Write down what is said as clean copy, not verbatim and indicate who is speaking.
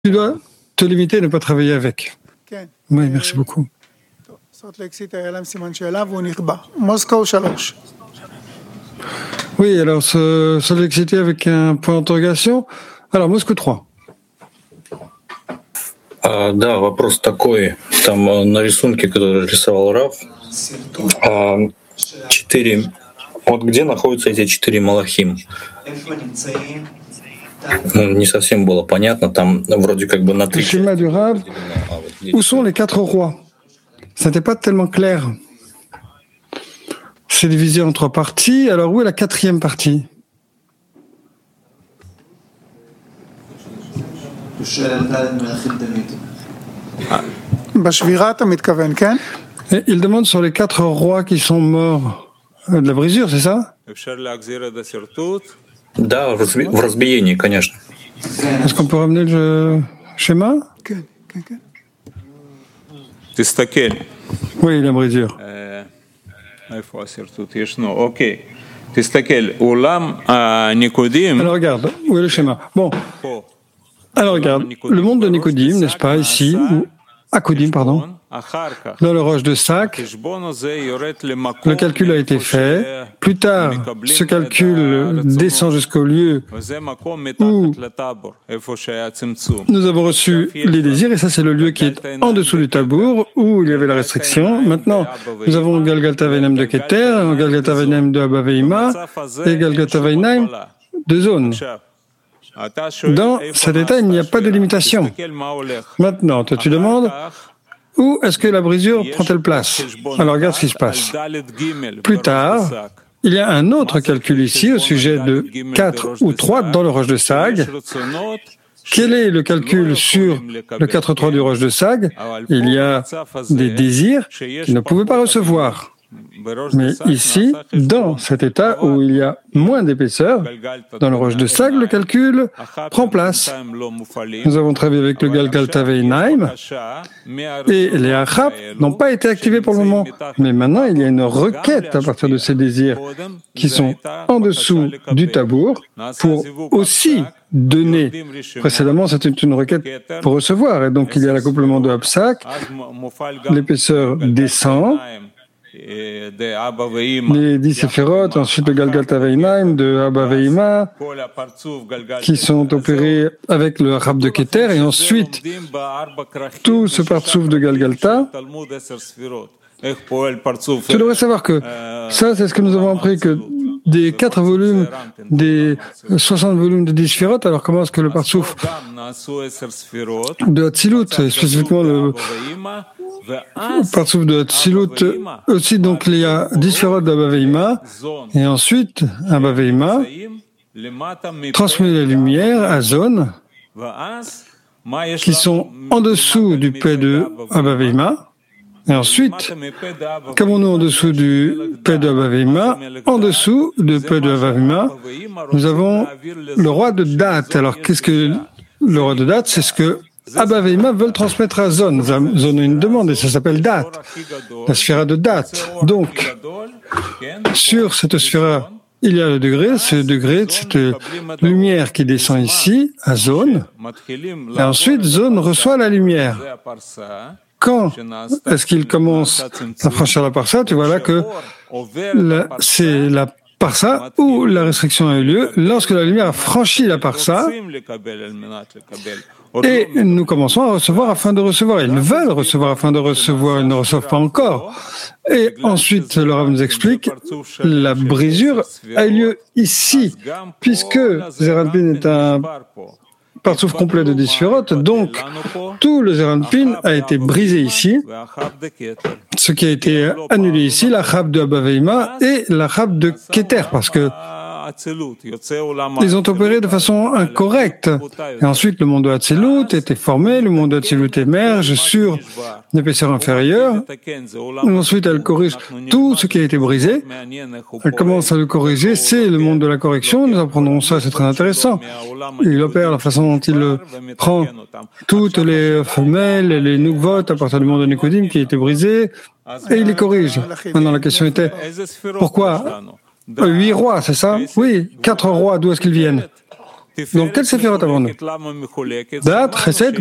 Speaker 1: Tu dois te limiter et ne pas travailler avec. Oui, merci beaucoup. Oui, alors se l'exciter avec un point d'interrogation. Alors, Moscou 3.
Speaker 2: Да, вопрос такой. Там на рисунке, который рисовал Раф, 4. Вот где находятся эти 4 малахим? Не совсем было понятно. Там вроде как бы на 3.
Speaker 1: Le schéma du Rav. Où sont les 4 rois? Ça n'était pas tellement clair. C'est divisé en 3 parties. Alors, où est la 4e partie? Et il demande sur les 4 rois qui sont morts de la brisure, c'est ça?
Speaker 2: Да, в разбиении, конечно.
Speaker 1: Est-ce qu'on peut ramener le schéma? Oui, la brisure. Alors regarde, où est le schéma? Bon, alors regarde, le monde de Nicodime, n'est-ce pas, ici, ou Akodim, pardon, dans le roche de Sac, le calcul a été fait. Plus tard, ce calcul descend jusqu'au lieu où nous avons reçu les désirs, et ça c'est le lieu qui est en dessous du tabour, où il y avait la restriction. Maintenant, nous avons Galgalta Veinem de Keter, Galgalta Veinem de Abba Veima, et Galgalta Veinem de Zone. Dans cet état, il n'y a pas de limitation. Maintenant, toi, tu demandes, où est-ce que la brisure prend-elle place? Alors, regarde ce qui se passe. Plus tard, il y a un autre calcul ici au sujet de 4 ou 3 dans le roche de Sag. Quel est le calcul sur le 4-3 du roche de Sag? Il y a des désirs qu'il ne pouvait pas recevoir. Mais ici, dans cet état où il y a moins d'épaisseur, dans le roche de Sag, le calcul prend place. Nous avons travaillé avec le Galgalta Veinaim et les Achap n'ont pas été activés pour le moment. Mais maintenant, il y a une requête à partir de ces désirs qui sont en dessous du tabour pour aussi donner. Précédemment, c'était une requête pour recevoir. Et donc, il y a l'accouplement de Hapsak, l'épaisseur descend, les 10 séphirotes, ensuite le Galgalta Veinaim de Abba Veima, qui sont opérés avec le Achab de Keter, et ensuite tout ce partsouf de Galgalta. Tu devrais savoir que ça, c'est ce que nous avons appris, que des 4 volumes, des 60 volumes de 10 sphirotes, alors comment est-ce que le partsouf de Hatzilut, spécifiquement le partsouf de Hatzilut, aussi, donc il y a 10 sphirotes d'Abba Veima, et ensuite Abba Veima transmet la lumière à Zone, qui sont en dessous du P de Abba Veima. Et ensuite, qu'avons-nous en dessous du P de Abba Veima? En dessous du P de Abba Veima, nous avons le roi de date. Alors, qu'est-ce que le roi de date? C'est ce que Abba Veima veulent transmettre à Zone. Zone a une demande et ça s'appelle date, la sphira de date. Donc, sur cette sphira, il y a le degré, ce degré, cette lumière qui descend ici, à Zone. Et ensuite, Zone reçoit la lumière. Quand est-ce qu'il commence à franchir la parsa? Tu vois là que c'est la parsa où la restriction a eu lieu lorsque la lumière a franchi la parsa et nous commençons à recevoir afin de recevoir. Ils veulent recevoir afin de recevoir, ils ne reçoivent pas encore. Et ensuite, le Rav nous explique, la brisure a eu lieu ici, puisque Zeranpin est un partsouf complet de 10 sphirotes, donc tout le Zeranpin a été brisé ici, ce qui a été annulé ici, la Chab de Abba Veima et la Chab de Keter, parce que ils ont opéré de façon incorrecte. Et ensuite, le monde de Hatzilut était formé, le monde de Hatzilut émerge sur l'épaisseur inférieure. Et ensuite, elle corrige tout ce qui a été brisé. Elle commence à le corriger, c'est le monde de la correction. Nous apprendrons ça, c'est très intéressant. Il opère la façon dont il prend toutes les femelles et les noukvot à partir du monde de Nicodime qui a été brisé et il les corrige. Maintenant, la question était, pourquoi 8 rois, c'est ça? Oui, 4 rois, d'où est-ce qu'ils viennent? Donc, quelle séphirot avons-nous? Dat, Chesed,